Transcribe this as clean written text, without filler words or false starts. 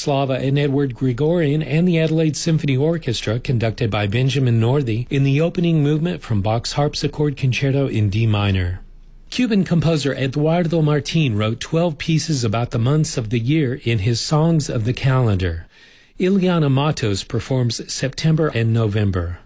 Bratislava and Edward Gregorian and the Adelaide Symphony Orchestra, conducted by Benjamin Northey, in the opening movement from Bach's Harpsichord Concerto in D minor. Cuban composer Eduardo Martin wrote 12 pieces about the months of the year in his Songs of the Calendar. Ileana Matos performs September and November.